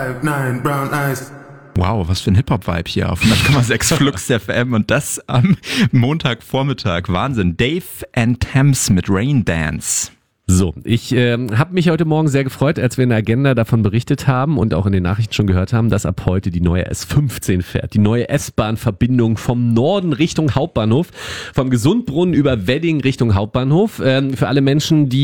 9 brown eyes. Wow, was für ein Hip-Hop-Vibe hier auf 100,6 Flux FM und das am Montagvormittag. Wahnsinn. Dave and Thames mit Rain Dance. So, ich habe mich heute Morgen sehr gefreut, als wir in der Agenda davon berichtet haben und auch in den Nachrichten schon gehört haben, dass ab heute die neue S15 fährt. Die neue S-Bahn-Verbindung vom Norden Richtung Hauptbahnhof, vom Gesundbrunnen über Wedding Richtung Hauptbahnhof. Für alle Menschen, die